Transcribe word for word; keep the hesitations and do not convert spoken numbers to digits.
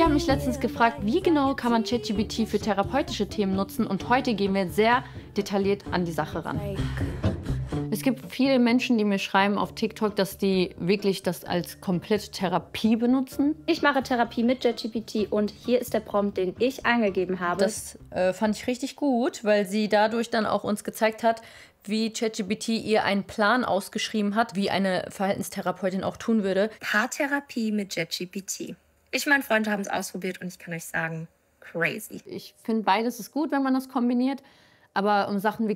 haben mich letztens gefragt, wie genau kann man ChatGPT für therapeutische Themen nutzen, und heute gehen wir sehr detailliert an die Sache ran. Es gibt viele Menschen, die mir schreiben auf TikTok, dass die wirklich das als komplett Therapie benutzen. Ich mache Therapie mit ChatGPT und hier ist der Prompt, den ich eingegeben habe. Das äh, fand ich richtig gut, weil sie dadurch dann auch uns gezeigt hat, wie ChatGPT ihr einen Plan ausgeschrieben hat, wie eine Verhaltenstherapeutin auch tun würde. Paartherapie mit ChatGPT. Ich und mein Freund haben es ausprobiert und ich kann euch sagen, crazy. Ich finde, beides ist gut, wenn man das kombiniert. Aber um Sachen wie